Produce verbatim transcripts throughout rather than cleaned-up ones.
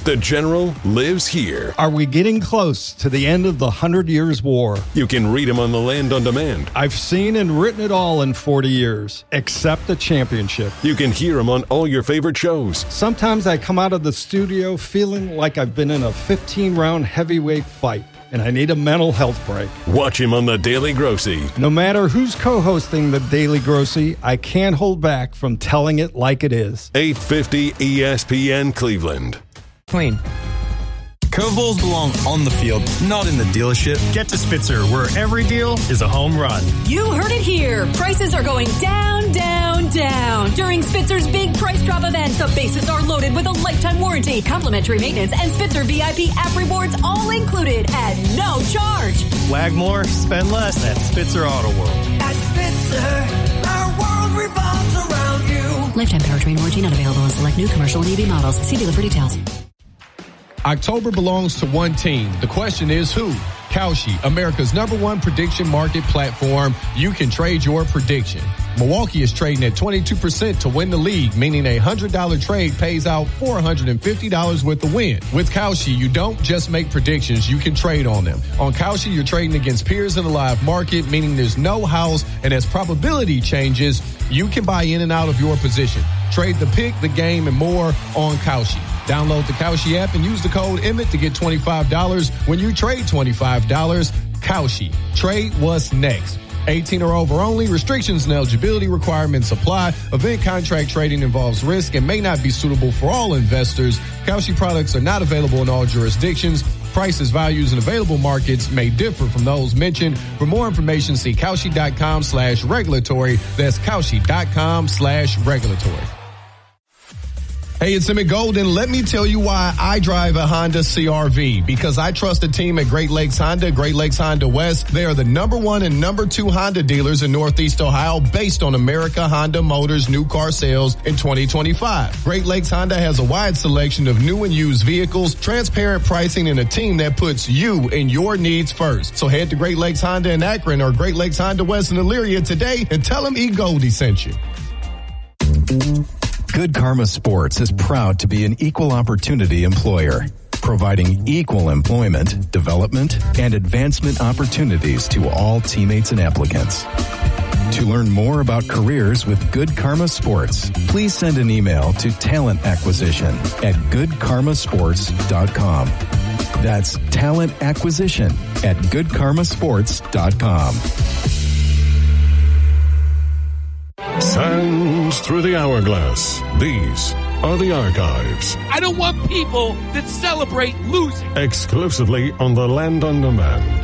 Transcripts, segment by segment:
The General lives here. Are we getting close to the end of the Hundred Years' War? You can read him on the Land on Demand. I've seen and written it all in forty years, except the championship. You can hear him on all your favorite shows. Sometimes I come out of the studio feeling like I've been in a fifteen-round heavyweight fight, and I need a mental health break. Watch him on The Daily Grossy. No matter who's co-hosting The Daily Grossy, I can't hold back from telling it like it is. eight fifty E S P N Cleveland. Clean. Curveballs belong on the field, not in the dealership. Get to Spitzer, where every deal is a home run. You heard it here. Prices are going down, down, down. During Spitzer's big price drop event, the bases are loaded with a lifetime warranty, complimentary maintenance, and Spitzer V I P app rewards all included at no charge. Lag more, spend less at Spitzer Auto World. At Spitzer, our world revolves around you. Lifetime powertrain warranty not available on select new commercial and E V models. See dealer for details. October belongs to one team. The question is who? Kalshi, America's number one prediction market platform. You can trade your prediction. Milwaukee is trading at twenty-two percent to win the league, meaning a one hundred dollars trade pays out four hundred fifty dollars with the win. With Kalshi, you don't just make predictions, you can trade on them. On Kalshi, you're trading against peers in the live market, meaning there's no house, and as probability changes, you can buy in and out of your position. Trade the pick, the game, and more on Kalshi. Download the Kalshi app and use the code Emmett to get twenty-five dollars when you trade twenty-five dollars. Kalshi. Trade what's next. eighteen or over only. Restrictions and eligibility requirements apply. Event contract trading involves risk and may not be suitable for all investors. Kalshi products are not available in all jurisdictions. Prices, values, and available markets may differ from those mentioned. For more information, see Kalshi.com slash regulatory. That's Kalshi.com slash regulatory. Hey, it's Emmett Golden. Let me tell you why I drive a Honda C R V. Because I trust the team at Great Lakes Honda, Great Lakes Honda West. They are the number one and number two Honda dealers in Northeast Ohio based on America Honda Motors new car sales in twenty twenty-five. Great Lakes Honda has a wide selection of new and used vehicles, transparent pricing, and a team that puts you and your needs first. So head to Great Lakes Honda in Akron or Great Lakes Honda West in Elyria today and tell them E. Goldie sent you. Good Karma Sports is proud to be an equal opportunity employer, providing equal employment, development, and advancement opportunities to all teammates and applicants. To learn more about careers with Good Karma Sports, please send an email to talent acquisition at good karma sports dot com. That's talent acquisition at good karma sports dot com. Sands through the hourglass. These are the archives. I don't want people that celebrate losing. Exclusively on the Land on Demand.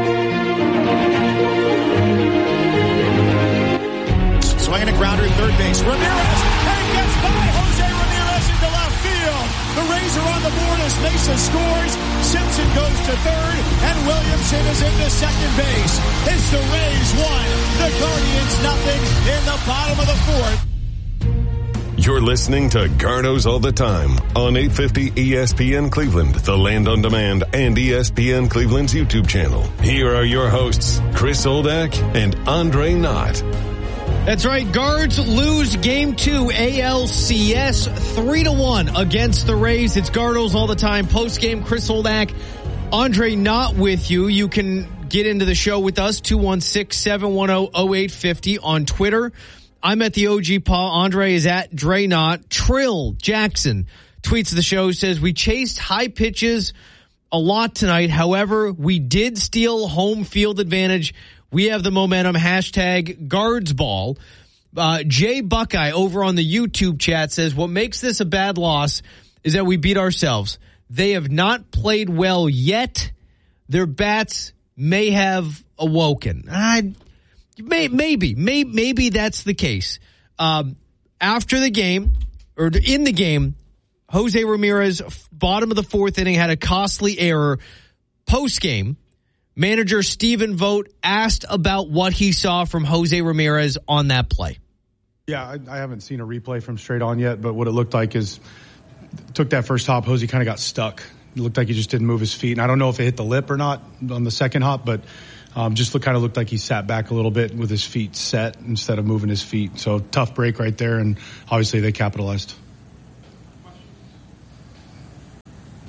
Swinging a grounder at third base. Ramirez, and it gets by Jose Ramirez into left field. The Rays are on the board as Mesa scores. Simpson goes to third, and Williamson is into second base. It's the Rays one, the Guardians nothing in the bottom of the fourth. You're listening to Gardos All the Time on eight fifty E S P N Cleveland, the Land on Demand, and E S P N Cleveland's YouTube channel. Here are your hosts, Chris Oldak and Andre Knott. That's right. Guards lose game two A L C S three to one against the Rays. It's Gardos All the Time. Post game, Chris Oldak, Andre Knott with you. You can get into the show with us, two one six, seven one zero, zero eight five zero on Twitter. I'm at the O G Paul. Andre is at Dre Knott. Trill Jackson tweets the show, says, we chased high pitches a lot tonight. However, we did steal home field advantage. We have the momentum. Hashtag guards ball. Uh, Jay Buckeye over on the YouTube chat says, what makes this a bad loss is that we beat ourselves. They have not played well yet. Their bats may have awoken. I, may, maybe, may, maybe that's the case. Um, after the game, or in the game, Jose Ramirez, bottom of the fourth inning, had a costly error. Post game, manager Stephen Vogt asked about what he saw from Jose Ramirez on that play. Yeah, I, I haven't seen a replay from straight on yet, but what it looked like is took that first hop, Jose kind of got stuck. It looked like he just didn't move his feet. And I don't know if it hit the lip or not on the second hop, but um, just look, kind of looked like he sat back a little bit with his feet set instead of moving his feet. So tough break right there, and obviously they capitalized.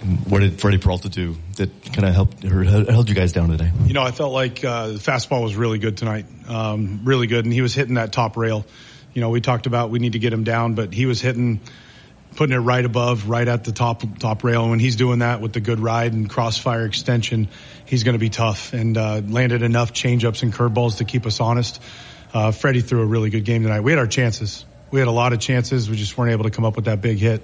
What did Freddie Peralta do that kind of helped or held you guys down today? You know, I felt like uh, the fastball was really good tonight, um, really good, and he was hitting that top rail. You know, we talked about we need to get him down, but he was hitting, putting it right above, right at the top top rail. And when he's doing that with the good ride and crossfire extension, he's going to be tough, and uh, landed enough changeups and curveballs to keep us honest. Uh, Freddie threw a really good game tonight. We had our chances. We had a lot of chances. We just weren't able to come up with that big hit.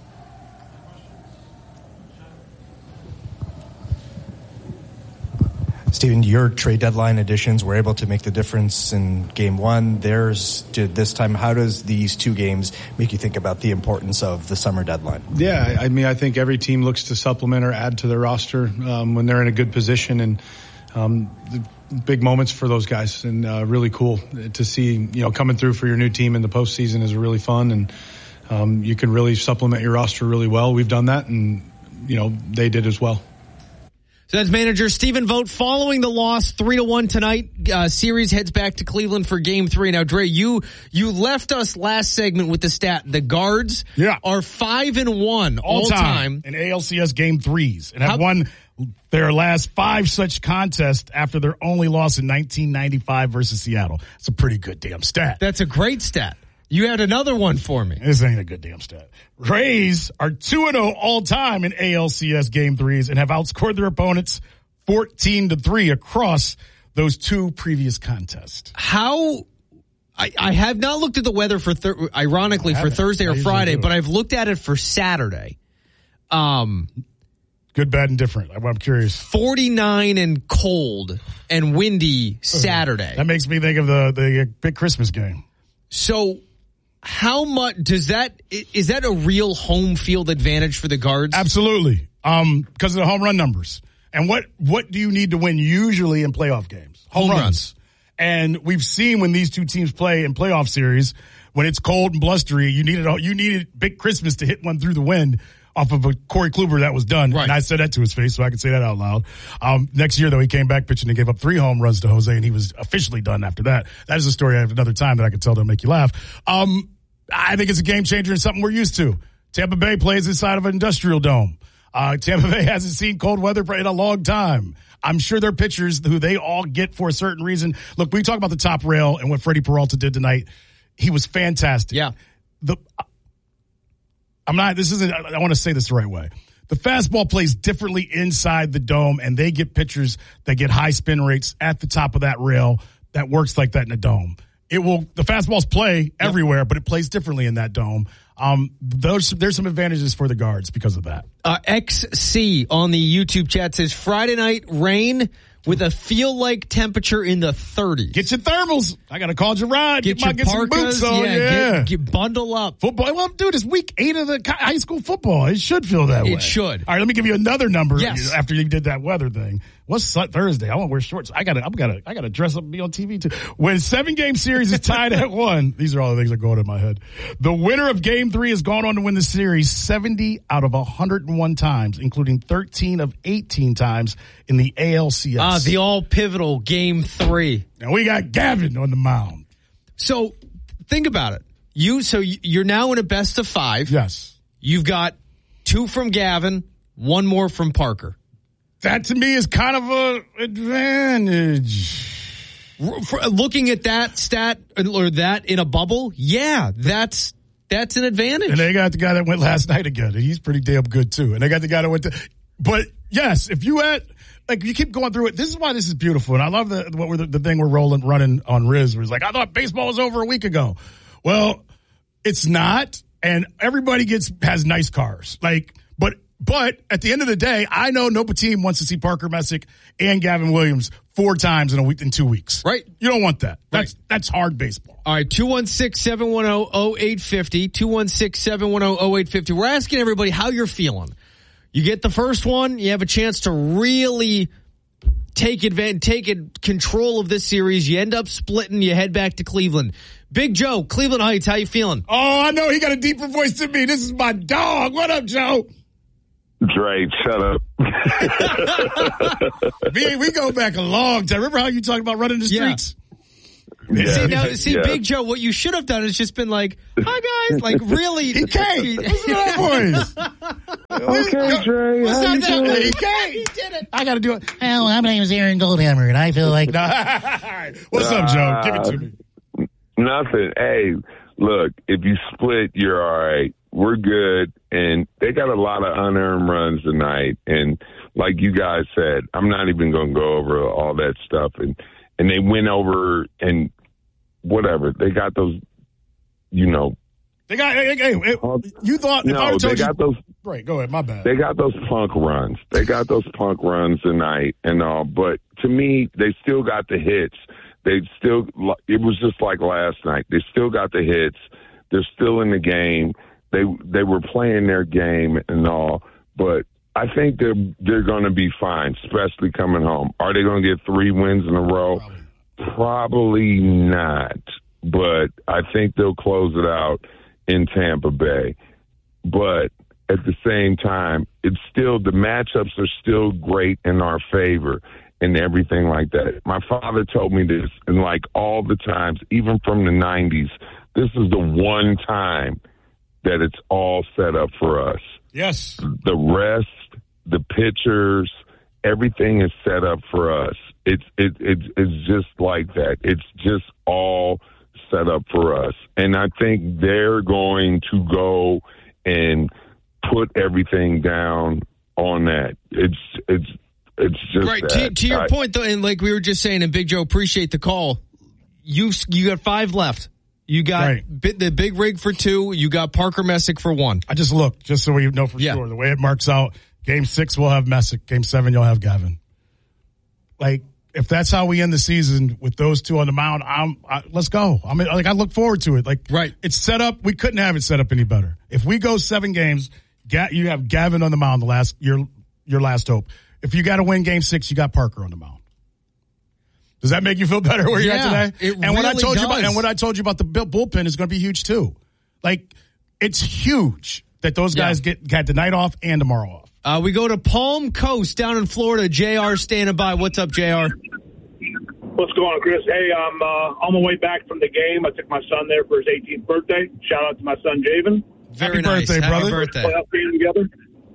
Steven, your trade deadline additions were able to make the difference in game one. Theirs did this time. How does these two games make you think about the importance of the summer deadline? Yeah, I mean, I think every team looks to supplement or add to their roster um, when they're in a good position, and um, the big moments for those guys, and uh, really cool to see, you know, coming through for your new team in the postseason is really fun, and um, you can really supplement your roster really well. We've done that, and, you know, they did as well. So that's manager Stephen Vogt. Following the loss, three to one tonight, uh, series heads back to Cleveland for game three. Now, Dre, you you left us last segment with the stat. The Guards yeah. are five and one all, all time. time in A L C S game threes and have How- won their last five such contests after their only loss in nineteen ninety-five versus Seattle. It's a pretty good damn stat. That's a great stat. You had another one for me. This ain't a good damn stat. Rays are two and oh all-time in A L C S game threes and have outscored their opponents fourteen to three across those two previous contests. How I, I have not looked at the weather for thir- ironically for Thursday or Friday, but I've looked at it for Saturday. Um Good, bad, and different. I'm curious. forty-nine and cold and windy Saturday. That makes me think of the the big Christmas game. So how much does that, is that a real home field advantage for the Guards? Absolutely. Um, because of the home run numbers. And what, what do you need to win usually in playoff games? Home, home runs. runs. And we've seen when these two teams play in playoff series, when it's cold and blustery, you needed, you needed big Christmas to hit one through the wind off of a Corey Kluber that was done. Right. And I said that to his face, so I could say that out loud. Um, next year, though, he came back pitching and gave up three home runs to Jose, and he was officially done after that. That is a story I have another time that I could tell to make you laugh. Um, I think it's a game changer and something we're used to. Tampa Bay plays inside of an industrial dome. Uh, Tampa Bay hasn't seen cold weather in a long time. I'm sure their pitchers, who they all get for a certain reason. Look, we talk about the top rail and what Freddie Peralta did tonight. He was fantastic. Yeah. The I'm not, this isn't, I want to say this the right way. The fastball plays differently inside the dome, and they get pitchers that get high spin rates at the top of that rail that works like that in a dome. It will, the fastballs play everywhere, yep. but it plays differently in that dome. Um, those, there's some advantages for the Guards because of that. Uh, X C on the YouTube chat says Friday night rain with a feel-like temperature in the thirties. Get your thermals. I got to call Gerard. Get, get, my, your get some boots on. Yeah, yeah. Get, get bundle up. Football. Well, dude, it's week eight of the high school football. It should feel that it way. It should. All right, let me give you another number. Yes. After you did that weather thing. What's Thursday? I want to wear shorts. I got to, I'm gotta, I got to dress up and be on T V too. When seven game series is tied at one, these are all the things that are going in my head. The winner of game three has gone on to win the series seventy out of one hundred one times, including thirteen of eighteen times in the A L C S. Ah, the all pivotal game three. Now we got Gavin on the mound. So think about it. You, so you're now in a best of five. Yes. You've got two from Gavin, one more from Parker. That to me is kind of a advantage. For looking at that stat or that in a bubble, yeah, that's that's an advantage. And they got the guy that went last night again, and he's pretty damn good too. And they got the guy that went to, but yes, if you had, like, you keep going through it. This is why this is beautiful, and I love the what we're the, the thing we're rolling running on Riz. Where he's like, I thought baseball was over a week ago. Well, it's not, and everybody gets has nice cars, like, but. But at the end of the day, I know no team wants to see Parker Messick and Gavin Williams four times in a week in two weeks. Right. You don't want that. That's right. That's hard baseball. All right, two one six, seven one zero, zero eight five zero, two one six, seven one zero, zero eight five zero. We're asking everybody how you're feeling. You get the first one, you have a chance to really take advantage, take it, control of this series. You end up splitting, you head back to Cleveland. Big Joe, Cleveland Heights, how you feeling? Oh, I know he got a deeper voice than me. This is my dog. What up, Joe? Dre, shut up. we, we go back a long time. Remember how you talked about running the streets? Yeah, see, now, see, yeah. Big Joe, what you should have done is just been like, hi, guys. Like, really? He can't. Listen to that voice. Okay, Dre. What's how that? you that doing? he can't. He did it. I got to do it. Well, my name is Aaron Goldhammer, and I feel like... What's up, Joe? Give it to me. Nothing. Hey, look, if you split, you're all right. We're good. And they got a lot of unearned runs tonight. And like you guys said, I'm not even going to go over all that stuff. And, and they went over and whatever. They got those, you know. They got, hey, hey, hey, you thought, if no, I would they told got you, those. Right, go ahead, my bad. They got those punk runs. They got those punk runs tonight and all. But to me, they still got the hits. They still, it was just like last night. They still got the hits. They're still in the game. They they were playing their game and all. But I think they're they're going to be fine, especially coming home. Are they going to get three wins in a row? Probably. Probably not. But I think they'll close it out in Tampa Bay. But at the same time, it's still, the matchups are still great in our favor and everything like that. My father told me this, and like all the times, even from the nineties, this is the one time that it's all set up for us. Yes. The rest, the pitchers, everything is set up for us. It's it, it it's just like that. It's just all set up for us. And I think they're going to go and put everything down on that. It's it's it's just right. that. To, to your I, point, though, and like we were just saying, and Big Joe, appreciate the call. You you got five left. You got right. bit, the big rig for two. You got Parker Messick for one. I just looked, just so we know for yeah. sure. The way it marks out, game six, we'll have Messick. Game seven, you'll have Gavin. Like, if that's how we end the season with those two on the mound, I'm I, let's go. I mean, like, I look forward to it. Like, right. It's set up. We couldn't have it set up any better. If we go seven games, Ga- you have Gavin on the mound. The last your your last hope. If you got to win game six, you got Parker on the mound. Does that make you feel better where you're yeah, at today? It and really what I told does. you about and what I told you about the bullpen is going to be huge too. Like, it's huge that those guys yeah. get got the night off and tomorrow off. Uh, we go to Palm Coast down in Florida. J R standing by. What's up, J R? What's going on, Chris? Hey, I'm uh, on my way back from the game. I took my son there for his eighteenth birthday. Shout out to my son, Javen. Very Happy nice. birthday, Happy brother. birthday. Playoff game together.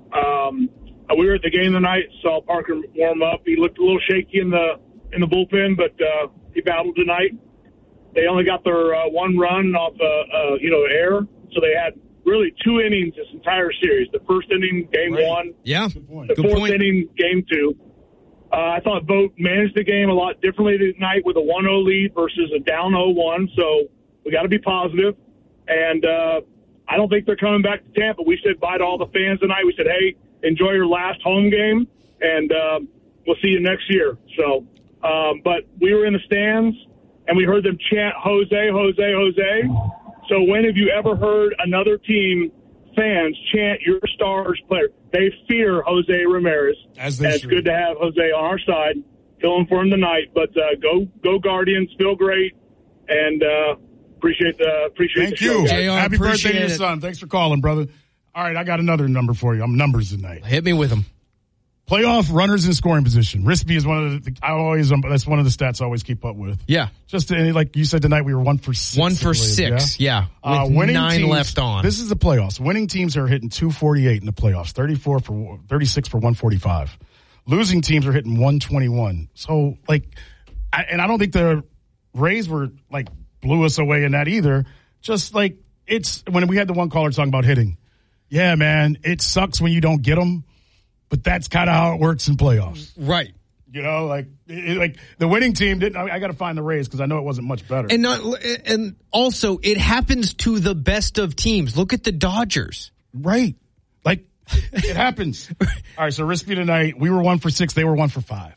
Um, we were at the game tonight. Saw Parker warm up. He looked a little shaky in the in the bullpen, but uh, he battled tonight. They only got their uh, one run off, uh, uh, you know, air, so they had really two innings this entire series. The first inning, game right. one. Yeah. The Good fourth point. inning, game two. Uh, I thought Vogt managed the game a lot differently tonight with a one oh lead versus a down oh one, so we got to be positive. And uh, I don't think they're coming back to Tampa. We said bye to all the fans tonight. We said, hey, enjoy your last home game, and uh, we'll see you next year. So, um, but we were in the stands, and we heard them chant, Jose, Jose, Jose. So when have you ever heard another team fans chant your stars player? They fear Jose Ramirez. As they and it's should. good to have Jose on our side, feeling for him tonight. But uh, go, go Guardians, feel great, and uh, appreciate the appreciate Thank the you. show, guys. J R, Happy birthday to your appreciate it. son. Thanks for calling, brother. All right, I got another number for you. I'm numbers tonight. Hit me with them. Playoff runners in scoring position. Rispy is one of the, I always, um, that's one of the stats I always keep up with. Yeah. Just to, like you said tonight, we were one for six. One I for believe, six, yeah. Uh, With winning nine teams, left on. This is the playoffs. Winning teams are hitting two forty-eight in the playoffs, thirty-four for, thirty-six for one forty-five. Losing teams are hitting one twenty-one. So, like, I, and I don't think the Rays were, like, blew us away in that either. Just, like, it's, when we had the one caller talking about hitting. Yeah, man, it sucks when you don't get them. But that's kind of how it works in playoffs. Right. You know, like it, like the winning team didn't. I, I got to find the Rays because I know it wasn't much better. And not, and also, it happens to the best of teams. Look at the Dodgers. Right. Like, it happens. All right, so Rispy tonight, we were one for six. They were one for five.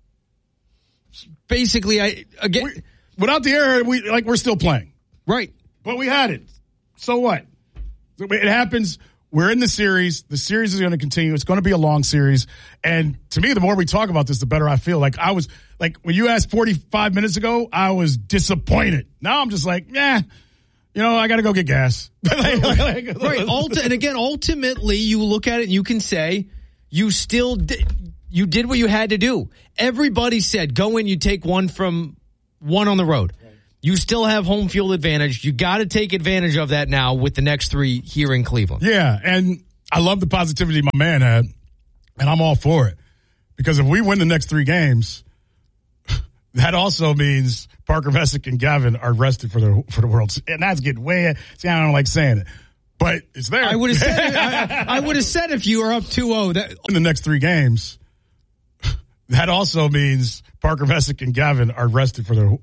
Basically, I again we, without the error, we like we're still playing. Right. But we had it. So what? It happens. We're in the series. The series is going to continue. It's going to be a long series. And to me, the more we talk about this, the better I feel. Like I was, like when you asked forty-five minutes ago, I was disappointed. Now I'm just like, yeah, you know, I got to go get gas. like, like, right. Ulti- and again, ultimately, you look at it and you can say you still did, you did what you had to do. Everybody said go in, you take one from one on the road. Right. You still have home field advantage. You got to take advantage of that now with the next three here in Cleveland. Yeah, and I love the positivity my man had, and I'm all for it. Because if we win the next three games, that also means Parker Messick and Gavin are rested for the for the World Series. And that's getting way, see, I don't like saying it. But it's there. I would have said I, I would have said if you were up two oh. That in the next three games, that also means Parker Messick and Gavin are rested for the